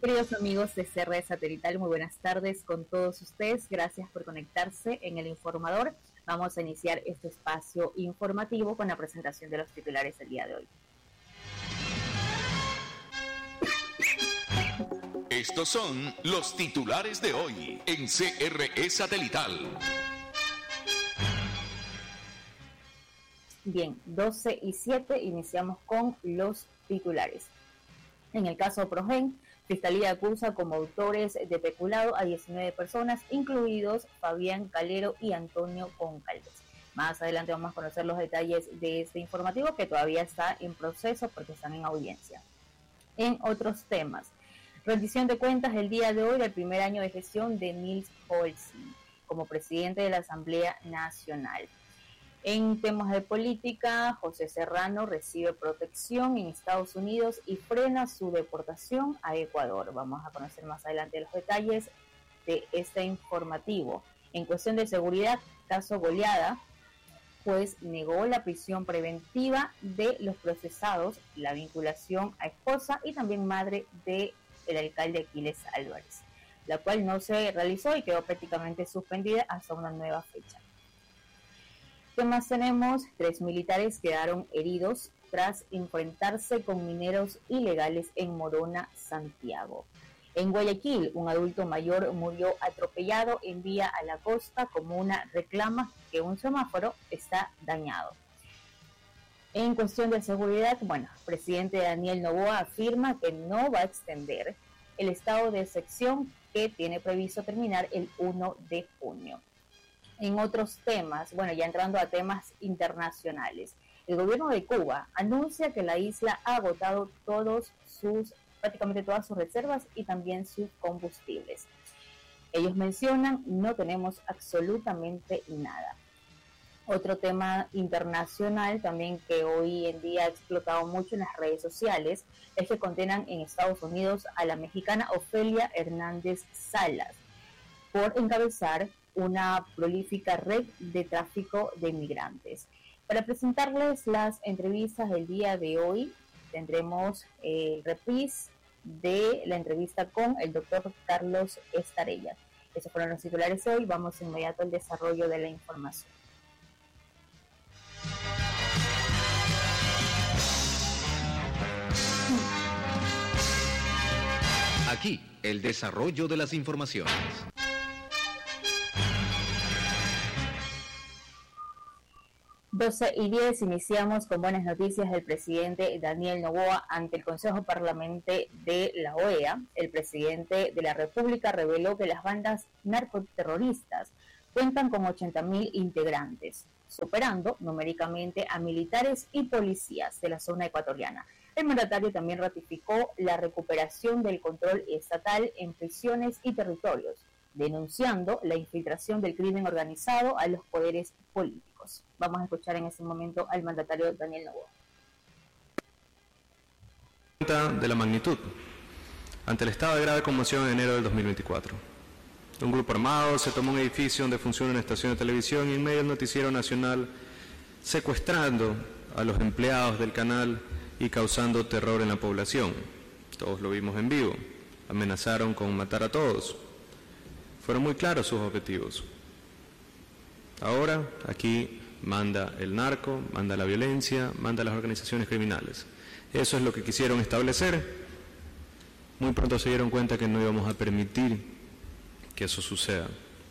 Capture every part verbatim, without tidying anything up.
Queridos amigos de C R Satelital, muy buenas tardes con todos ustedes. Gracias por conectarse en El Informador. Vamos a iniciar este espacio informativo con la presentación de los titulares del día de hoy. Estos son los titulares de hoy en C R E Satelital. Bien, doce y siete, iniciamos con los titulares. En el caso Progen, Fiscalía acusa como autores de peculado a diecinueve personas, incluidos Fabián Calero y Antonio Concalves. Más adelante vamos a conocer los detalles de este informativo que todavía está en proceso porque están en audiencia. En otros temas, rendición de cuentas el día de hoy del primer año de gestión de Nils Holzim como presidente de la Asamblea Nacional. En temas de política, José Serrano recibe protección en Estados Unidos y frena su deportación a Ecuador. Vamos a conocer más adelante los detalles de este informativo. En cuestión de seguridad, caso Goleada, pues negó la prisión preventiva de los procesados, la vinculación a esposa y también madre del alcalde Aquiles Álvarez, la cual no se realizó y quedó prácticamente suspendida hasta una nueva fecha. ¿Qué más tenemos? Tres militares quedaron heridos tras enfrentarse con mineros ilegales en Morona, Santiago. En Guayaquil, un adulto mayor murió atropellado en vía a la costa. Comuna reclama que un semáforo está dañado. En cuestión de seguridad, bueno, el presidente Daniel Noboa afirma que no va a extender el estado de excepción que tiene previsto terminar el primero de junio. En otros temas, bueno, ya entrando a temas internacionales, el gobierno de Cuba anuncia que la isla ha agotado todos sus, prácticamente todas sus reservas y también sus combustibles. Ellos mencionan, no tenemos absolutamente nada. Otro tema internacional también que hoy en día ha explotado mucho en las redes sociales es que condenan en Estados Unidos a la mexicana Ofelia Hernández Salas por encabezar una prolífica red de tráfico de migrantes. Para presentarles las entrevistas del día de hoy, tendremos el reprise de la entrevista con el doctor Carlos Estarella. Esos fueron los titulares de hoy. Vamos inmediato al desarrollo de la información. Aquí, el desarrollo de las informaciones. doce y diez, iniciamos con buenas noticias del presidente Daniel Noboa ante el Consejo Permanente de la O E A. El presidente de la República reveló que las bandas narcoterroristas cuentan con ochenta mil integrantes, superando numéricamente a militares y policías de la zona ecuatoriana. El mandatario también ratificó la recuperación del control estatal en prisiones y territorios, denunciando la infiltración del crimen organizado a los poderes políticos. Vamos a escuchar en este momento al mandatario Daniel Noboa. De la magnitud, ante el estado de grave conmoción en enero del dos mil veinticuatro. Un grupo armado se tomó un edificio donde funciona una estación de televisión y en medio del noticiero nacional, secuestrando a los empleados del canal y causando terror en la población. Todos lo vimos en vivo. Amenazaron con matar a todos. Fueron muy claros sus objetivos. Ahora, aquí manda el narco, manda la violencia, manda las organizaciones criminales. Eso es lo que quisieron establecer. Muy pronto se dieron cuenta que no íbamos a permitir que eso suceda.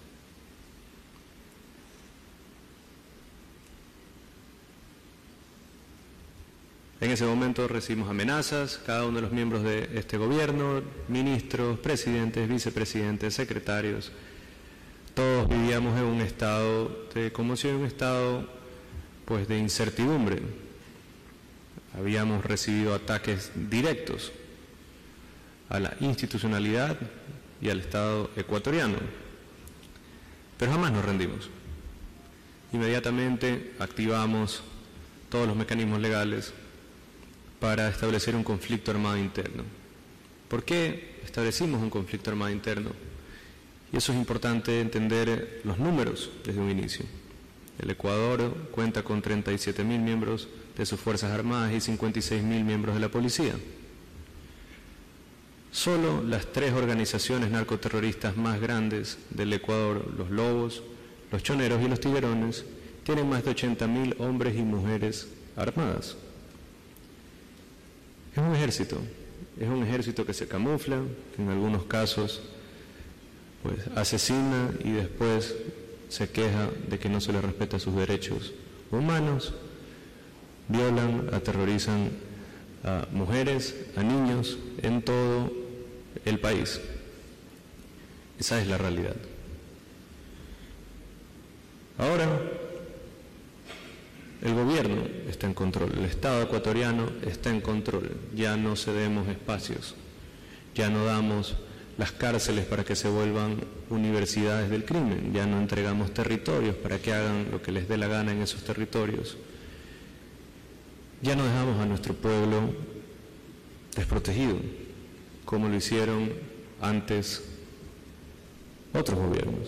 En ese momento recibimos amenazas, cada uno de los miembros de este gobierno, ministros, presidentes, vicepresidentes, secretarios, todos vivíamos en un estado de conmoción, un estado pues de incertidumbre. Habíamos recibido ataques directos a la institucionalidad y al Estado ecuatoriano, pero jamás nos rendimos. Inmediatamente activamos todos los mecanismos legales para establecer un conflicto armado interno. ¿Por qué establecimos un conflicto armado interno? Y eso es importante entender los números desde un inicio. El Ecuador cuenta con treinta y siete mil miembros de sus Fuerzas Armadas y cincuenta y seis mil miembros de la policía. Solo las tres organizaciones narcoterroristas más grandes del Ecuador, los Lobos, los Choneros y los Tiguerones, tienen más de ochenta mil hombres y mujeres armadas. Es un ejército, es un ejército que se camufla, que en algunos casos pues, asesina y después se queja de que no se le respeta sus derechos humanos, violan, aterrorizan a mujeres, a niños en todo el país. Esa es la realidad. Ahora, el gobierno está en control, el Estado ecuatoriano está en control, ya no cedemos espacios, ya no damos las cárceles para que se vuelvan universidades del crimen, ya no entregamos territorios para que hagan lo que les dé la gana en esos territorios, ya no dejamos a nuestro pueblo desprotegido, como lo hicieron antes otros gobiernos.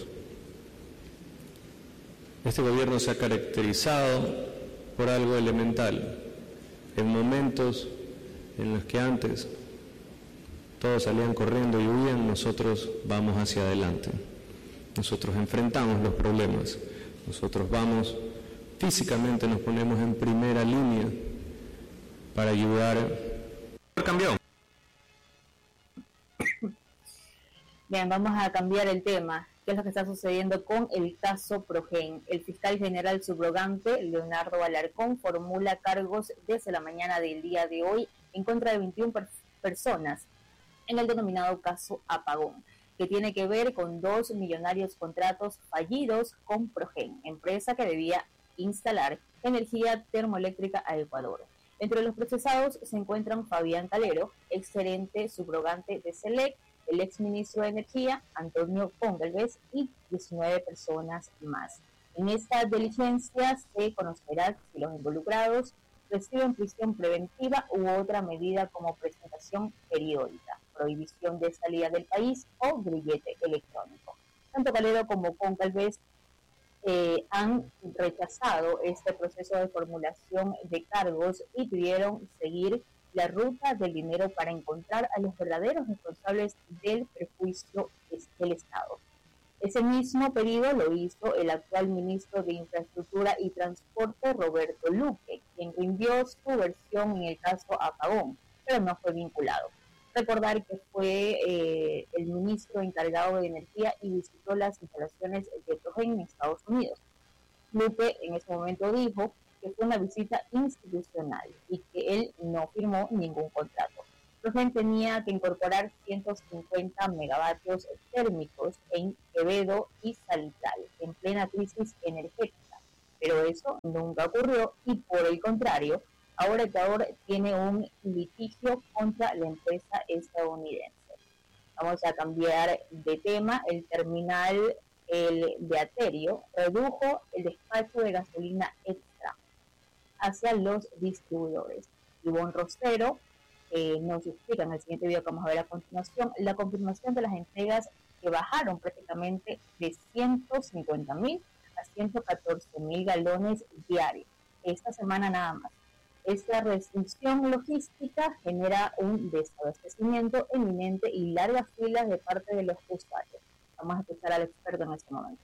Este gobierno se ha caracterizado por algo elemental. En momentos en los que antes todos salían corriendo y huían, nosotros vamos hacia adelante. Nosotros enfrentamos los problemas. Nosotros vamos, físicamente nos ponemos en primera línea para ayudar. Cambió. Bien, vamos a cambiar el tema. ¿Qué es lo que está sucediendo con el caso Progen? El fiscal general subrogante, Leonardo Alarcón, formula cargos desde la mañana del día de hoy en contra de veintiuna per- personas en el denominado caso Apagón, que tiene que ver con dos millonarios contratos fallidos con Progen, empresa que debía instalar energía termoeléctrica a Ecuador. Entre los procesados se encuentran Fabián Calero, exgerente subrogante de SELEC, el exministro de Energía, Antonio Pongalves, y diecinueve personas más. En esta diligencia se conocerá si los involucrados reciben prisión preventiva u otra medida como presentación periódica, prohibición de salida del país o grillete electrónico. Tanto Calero como Pongalves eh, han rechazado este proceso de formulación de cargos y pidieron seguir la ruta del dinero para encontrar a los verdaderos responsables del perjuicio del Estado. Ese mismo pedido lo hizo el actual ministro de Infraestructura y Transporte, Roberto Luque, quien rindió su versión en el caso Apagón, pero no fue vinculado. Recordar que fue eh, el ministro encargado de Energía y visitó las instalaciones de Progen en Estados Unidos. Luque en ese momento dijo que fue una visita institucional y que él no firmó ningún contrato. Progen tenía que incorporar ciento cincuenta megavatios térmicos en Quevedo y Salitral, en plena crisis energética, pero eso nunca ocurrió y por el contrario, ahora Ecuador tiene un litigio contra la empresa estadounidense. Vamos a cambiar de tema. El terminal el de Aterio redujo el despacho de gasolina extra hacia los distribuidores. Ivonne Rosero eh, nos explica en el siguiente video que vamos a ver a continuación la confirmación de las entregas que bajaron prácticamente de ciento cincuenta mil a ciento catorce mil galones diarios esta semana nada más. Esta restricción logística genera un desabastecimiento eminente y largas filas de parte de los usuarios. Vamos a escuchar al experto en este momento.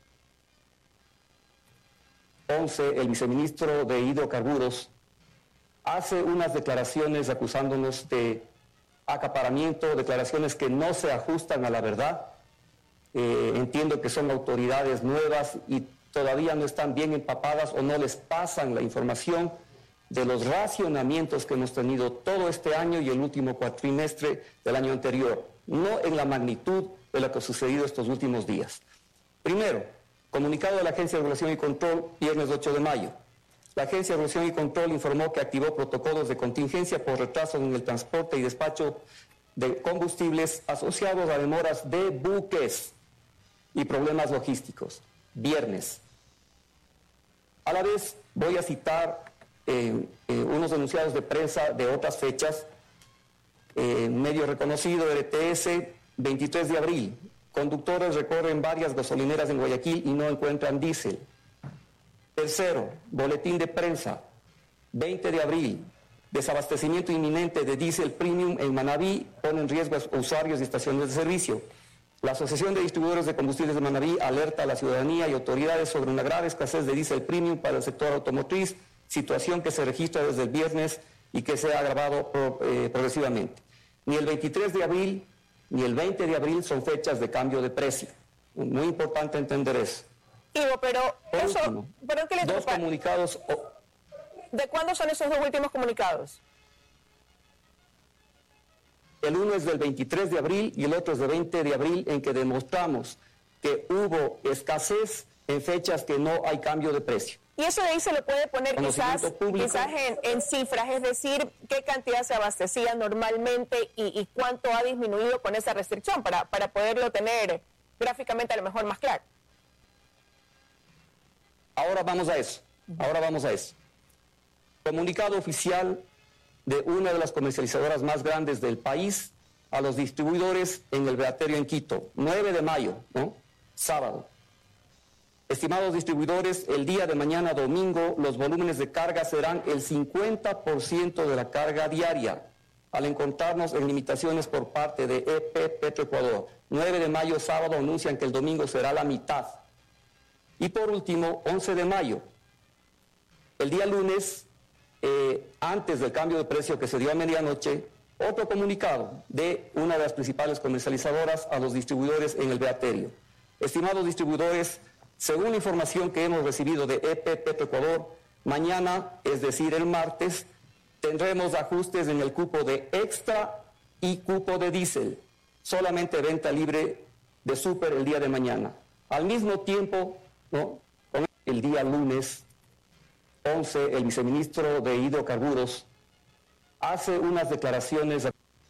once, el viceministro de Hidrocarburos hace unas declaraciones acusándonos de acaparamiento, declaraciones que no se ajustan a la verdad. Eh, entiendo que son autoridades nuevas y todavía no están bien empapadas o no les pasan la información de los racionamientos que hemos tenido todo este año y el último cuatrimestre del año anterior, no en la magnitud de lo que ha sucedido estos últimos días. Primero, comunicado de la Agencia de Regulación y Control, viernes ocho de mayo. La Agencia de Regulación y Control informó que activó protocolos de contingencia por retrasos en el transporte y despacho de combustibles asociados a demoras de buques y problemas logísticos. Viernes. A la vez, voy a citar eh, eh, unos denunciados de prensa de otras fechas. Eh, medio reconocido, R T S, veintitrés de abril. Conductores recorren varias gasolineras en Guayaquil y no encuentran diésel. Tercero, boletín de prensa, veinte de abril. Desabastecimiento inminente de diésel premium en Manabí pone en riesgo a usuarios y estaciones de servicio. La Asociación de Distribuidores de Combustibles de Manabí alerta a la ciudadanía y autoridades sobre una grave escasez de diésel premium para el sector automotriz, situación que se registra desde el viernes y que se ha agravado pro, eh, progresivamente. Ni el veintitrés de abril ni el veinte de abril son fechas de cambio de precio. Muy importante entender eso. Ivo, pero Por eso, último, pero ¿qué le dos preocupa? comunicados... Oh, ¿De cuándo son esos dos últimos comunicados? el uno es del veintitrés de abril y el otro es del veinte de abril, en que demostramos que hubo escasez en fechas que no hay cambio de precio. Y eso de ahí se le puede poner quizás, público, quizás en, en cifras, es decir, qué cantidad se abastecía normalmente y, y cuánto ha disminuido con esa restricción para, para poderlo tener gráficamente a lo mejor más claro. Ahora vamos a eso, ahora vamos a eso. Comunicado oficial de una de las comercializadoras más grandes del país a los distribuidores en el Beaterio en Quito, nueve de mayo, ¿no? Sábado. Estimados distribuidores, el día de mañana domingo los volúmenes de carga serán el cincuenta por ciento de la carga diaria, al encontrarnos en limitaciones por parte de E P Petroecuador. nueve de mayo, sábado, anuncian que el domingo será la mitad. Y por último, once de mayo, el día lunes, eh, antes del cambio de precio que se dio a medianoche, otro comunicado de una de las principales comercializadoras a los distribuidores en el Beaterio. Estimados distribuidores, según la información que hemos recibido de E P Petroecuador, mañana, es decir, el martes, tendremos ajustes en el cupo de extra y cupo de diésel. Solamente venta libre de súper el día de mañana. Al mismo tiempo, ¿no?, el día lunes once, el viceministro de Hidrocarburos hace unas declaraciones.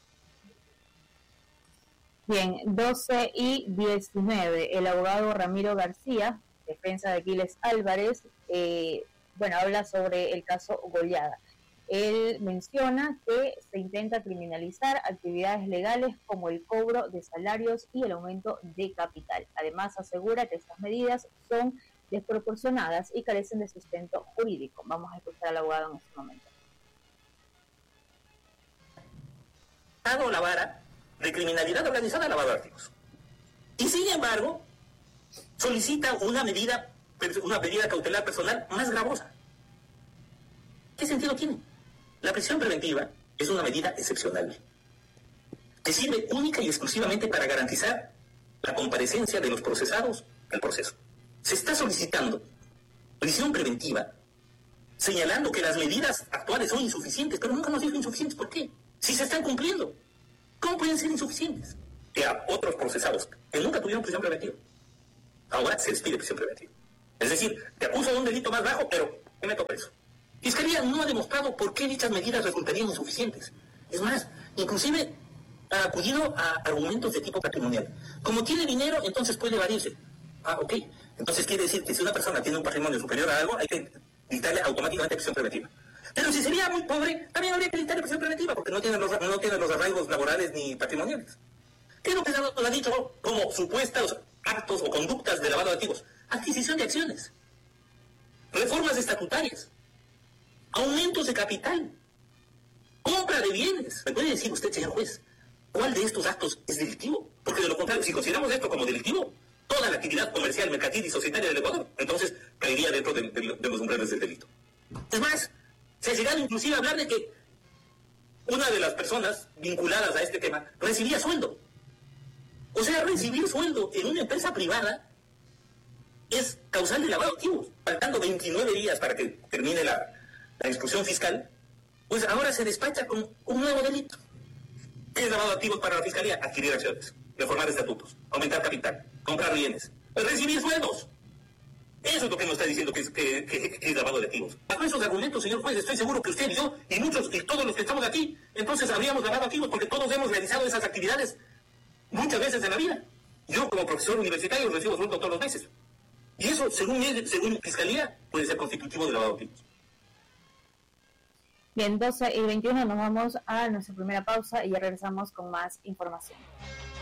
Bien, doce y diecinueve, el abogado Ramiro García, defensa de Aquiles Álvarez, eh, bueno, habla sobre el caso Goleada. Él menciona que se intenta criminalizar actividades legales como el cobro de salarios y el aumento de capital. Además, asegura que estas medidas son desproporcionadas y carecen de sustento jurídico. Vamos a escuchar al abogado en este momento. Dado la vara de criminalidad organizada lavado de activos. Y sin embargo, solicita una medida, una medida cautelar personal más gravosa. ¿Qué sentido tiene? La prisión preventiva es una medida excepcional, que sirve única y exclusivamente para garantizar la comparecencia de los procesados al proceso. Se está solicitando prisión preventiva, señalando que las medidas actuales son insuficientes, pero nunca nos dijo insuficientes. ¿Por qué? Si se están cumpliendo, ¿cómo pueden ser insuficientes? Que a otros procesados que nunca tuvieron prisión preventiva, ahora se les pide prisión preventiva. Es decir, te acuso de un delito más bajo, pero me meto preso. Fiscalía no ha demostrado por qué dichas medidas resultarían insuficientes. Es más, inclusive ha acudido a argumentos de tipo patrimonial. Como tiene dinero, entonces puede evadirse. Ah, ok. Entonces quiere decir que si una persona tiene un patrimonio superior a algo, hay que dictarle automáticamente prisión preventiva. Pero si sería muy pobre, también habría que dictarle prisión preventiva, porque no tiene los, no tiene los arraigos laborales ni patrimoniales. ¿Qué es lo que se ha dicho como supuestos actos o conductas de lavado de activos? Adquisición de acciones, reformas estatutarias, aumentos de capital, compra de bienes. ¿Me puede decir usted, señor juez, cuál de estos actos es delictivo? Porque de lo contrario, si consideramos esto como delictivo, toda la actividad comercial, mercantil y societaria del Ecuador, entonces caería dentro de, de, de los umbrales del delito. Es más, se ha llegado inclusive a hablar de que una de las personas vinculadas a este tema recibía sueldo. O sea, recibir sueldo en una empresa privada es causal de lavado de activos. Faltando veintinueve días para que termine la, la instrucción fiscal, pues ahora se despacha con un nuevo delito. ¿Qué es lavado de activos para la Fiscalía? Adquirir acciones, reformar estatutos, aumentar capital, comprar bienes, recibir sueldos. Eso es lo que nos está diciendo que es, que, que, que es lavado de activos. Bajo esos argumentos, señor juez, estoy seguro que usted y yo, y muchos, y todos los que estamos aquí, entonces habríamos lavado activos, porque todos hemos realizado esas actividades muchas veces en la vida. Yo, como profesor universitario, recibo sueldo todos los meses. Y eso, según, según Fiscalía, puede ser constitutivo de lavado de activos. Bien, doce y veintiuno, nos vamos a nuestra primera pausa y ya regresamos con más información.